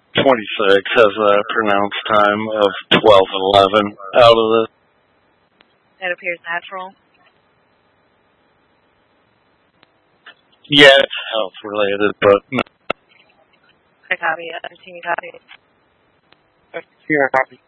26 has a pronounced time of 12:11 out of this. That appears natural. Yeah, it's health related, but no. I copy. Continue copy. Here, copy.